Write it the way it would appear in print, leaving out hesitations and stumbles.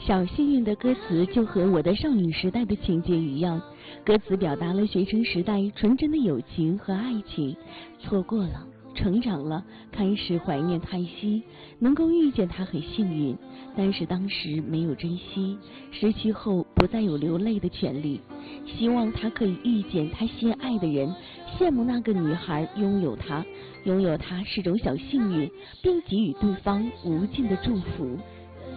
小幸运的歌词就和我的少女时代的情节一样，歌词表达了学生时代纯真的友情和爱情，错过了，成长了，开始怀念叹息，能够遇见他很幸运，但是当时没有珍惜，失去后不再有流泪的权利，希望他可以遇见他心爱的人，羡慕那个女孩拥有他是种小幸运，并给予对方无尽的祝福。